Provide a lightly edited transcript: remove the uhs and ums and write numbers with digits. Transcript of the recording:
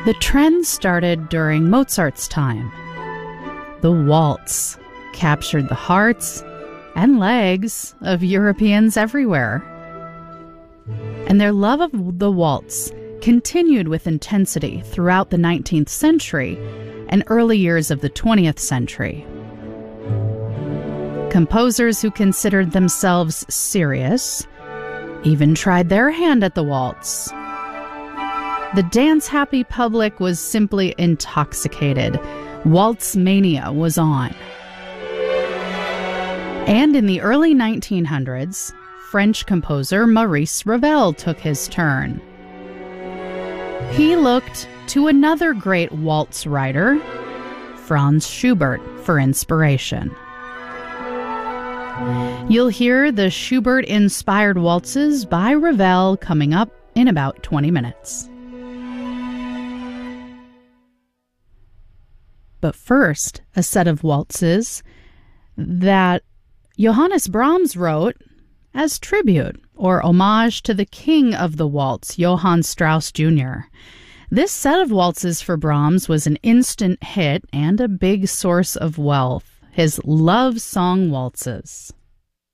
The trend started during Mozart's time. The waltz captured the hearts and legs of Europeans everywhere. And their love of the waltz continued with intensity throughout the 19th century and early years of the 20th century. Composers who considered themselves serious even tried their hand at the waltz. The dance-happy public was simply intoxicated. Waltz mania was on. And in the early 1900s, French composer Maurice Ravel took his turn. He looked to another great waltz writer, Franz Schubert, for inspiration. You'll hear the Schubert-inspired waltzes by Ravel coming up in about 20 minutes. But first, a set of waltzes that Johannes Brahms wrote as tribute or homage to the king of the waltz, Johann Strauss Jr. This set of waltzes for Brahms was an instant hit and a big source of wealth, his love song waltzes.